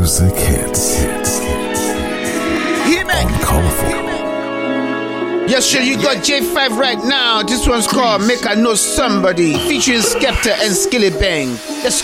music hits. Colorful. Yes, sure, you got J5 right now. This one's called Make I Know Somebody, featuring Skepta and Skilly Bang. Let's